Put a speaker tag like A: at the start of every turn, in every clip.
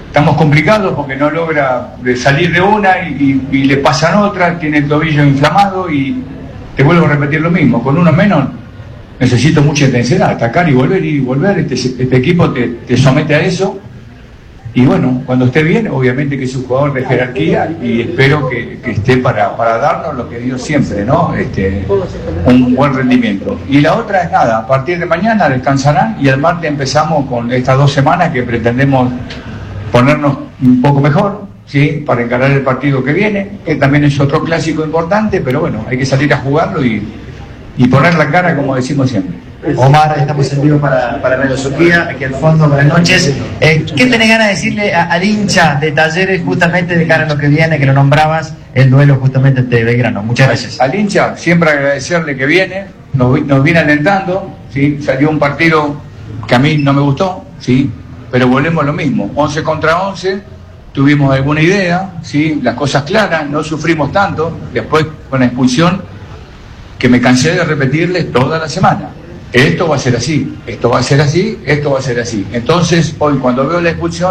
A: estamos complicados porque no logra salir de una y le pasan otra, tiene el tobillo inflamado y te vuelvo a repetir lo mismo, con uno menos necesito mucha intensidad, atacar y volver, este equipo te somete a eso. Y bueno, cuando esté bien, obviamente que es un jugador de jerarquía y espero que esté para darnos lo que dio siempre, ¿no? Un buen rendimiento. Y la otra es nada, a partir de mañana descansarán y el martes empezamos con estas 2 semanas que pretendemos ponernos un poco mejor, ¿sí? Para encarar el partido que viene, que también es otro clásico importante, pero bueno, hay que salir a jugarlo y poner la cara como decimos siempre.
B: Omar, estamos en vivo para Radio Surquía, aquí al fondo, buenas noches. ¿Qué tenés ganas de decirle al hincha de Talleres justamente de cara a lo que viene, que lo nombrabas, el duelo justamente de Belgrano? Muchas gracias.
A: Al hincha, siempre agradecerle que viene, nos viene alentando, ¿sí? Salió un partido que a mí no me gustó, ¿sí? Pero volvemos a lo mismo, 11 contra 11, tuvimos alguna idea, ¿sí? Las cosas claras, no sufrimos tanto, después con la expulsión, que me cansé de repetirles toda la semana. Esto va a ser así, esto va a ser así, esto va a ser así. Entonces, hoy cuando veo la expulsión,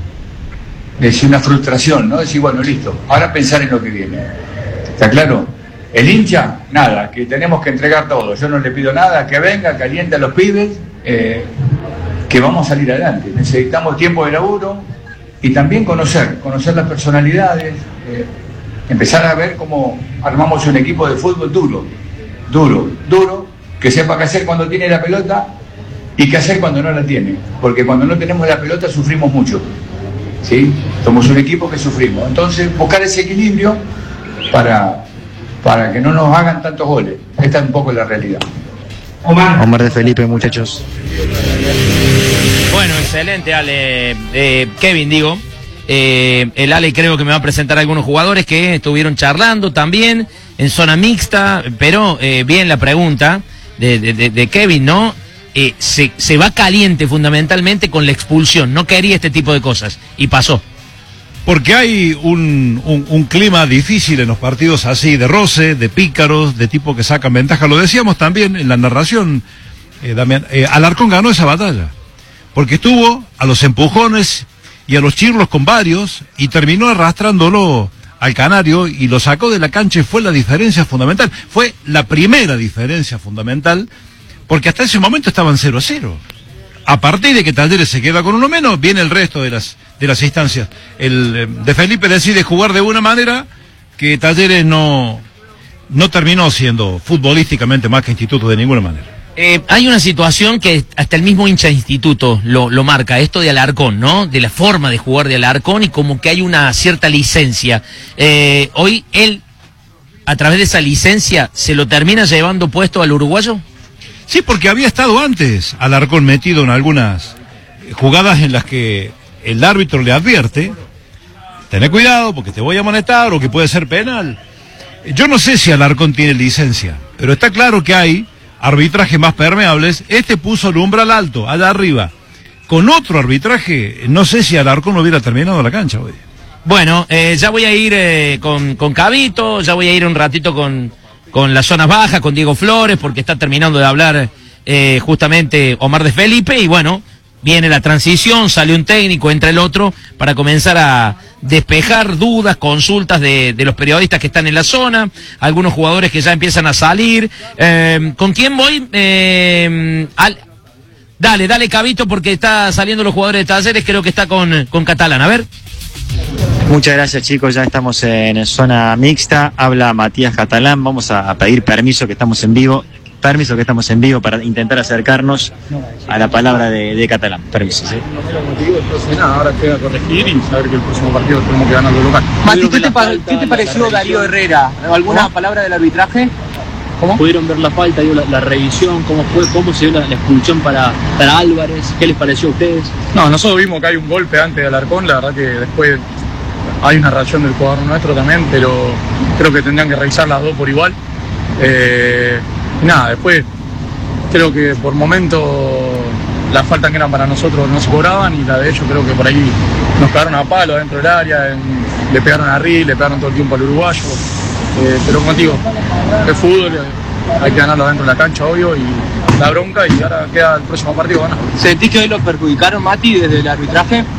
A: es una frustración, ¿no? Decir, bueno, listo, ahora pensar en lo que viene. ¿Está claro? El hincha, nada, que tenemos que entregar todo. Yo no le pido nada, que venga, caliente a los pibes, que vamos a salir adelante. Necesitamos tiempo de laburo y también conocer las personalidades, empezar a ver cómo armamos un equipo de fútbol duro, que sepa qué hacer cuando tiene la pelota y qué hacer cuando no la tiene, porque cuando no tenemos la pelota sufrimos mucho, ¿sí? Somos un equipo que sufrimos, entonces buscar ese equilibrio para que no nos hagan tantos goles. Esta es un poco la realidad.
B: Omar de Felipe, muchachos.
C: Bueno, excelente, Ale. Kevin, digo. El Ale creo que me va a presentar algunos jugadores que estuvieron charlando también en zona mixta, pero bien la pregunta de Kevin, ¿no? Se va caliente fundamentalmente con la expulsión, no quería este tipo de cosas, y pasó.
D: Porque hay un clima difícil en los partidos así, de roce, de pícaros, de tipo que sacan ventaja. Lo decíamos también en la narración, Damián, Alarcón ganó esa batalla, porque estuvo a los empujones y a los chirlos con varios, y terminó arrastrándolo al Canario y lo sacó de la cancha, y fue la diferencia fundamental. Fue la primera diferencia fundamental, porque hasta ese momento estaban 0-0. A partir de que Talleres se queda con uno menos, viene el resto de las instancias. El de Felipe decide jugar de una manera que Talleres no terminó siendo futbolísticamente más que Instituto de ninguna manera.
C: Hay una situación que hasta el mismo hincha de Instituto lo marca, esto de Alarcón, ¿no? De la forma de jugar de Alarcón, y como que hay una cierta licencia. Hoy él, a través de esa licencia, ¿se lo termina llevando puesto al uruguayo?
D: Sí, porque había estado antes Alarcón metido en algunas jugadas en las que el árbitro le advierte: tené cuidado porque te voy a amonestar o que puede ser penal. Yo no sé si Alarcón tiene licencia, pero está claro que hay arbitrajes más permeables. Este puso el umbral alto, allá arriba. Con otro arbitraje, no sé si Alarcón no hubiera terminado la cancha hoy.
C: Bueno, ya voy a ir con Cabito, ya voy a ir un ratito con las zonas bajas, con Diego Flores, porque está terminando de hablar justamente Omar de Felipe, y bueno, viene la transición, sale un técnico, entra el otro, para comenzar a despejar dudas, consultas de los periodistas que están en la zona, algunos jugadores que ya empiezan a salir. ¿Con quién voy? Dale, Cabito, porque está saliendo los jugadores de Talleres, creo que está con Catalán, a ver.
B: Muchas gracias, chicos, ya estamos en zona mixta, habla Matías Catalán. Vamos a pedir permiso que estamos en vivo para intentar acercarnos a la palabra de Catalán. Permiso, ¿sí?
E: Ahora queda corregir y saber que el próximo partido tenemos que ganar de local.
F: Mati, ¿qué te pareció Darío Herrera? ¿Alguna palabra del arbitraje?
E: ¿Cómo?
F: ¿Pudieron ver la falta, la revisión? ¿Cómo se dio la expulsión para Álvarez? ¿Qué les pareció a ustedes?
E: No, nosotros vimos que hay un golpe antes de Alarcón, la verdad que después hay una reacción del jugador nuestro también, pero creo que tendrían que revisar las dos por igual. Nada, después creo que por momento las faltas que eran para nosotros no se cobraban, y la de ellos creo que por ahí nos cagaron a palo dentro del área, le pegaron a Riz, le pegaron todo el tiempo al uruguayo, pero como digo, es fútbol, hay que ganarlo dentro de la cancha, obvio, y la bronca, y ahora queda el próximo partido ganar.
F: ¿Sentís que hoy los perjudicaron, Mati, desde el arbitraje?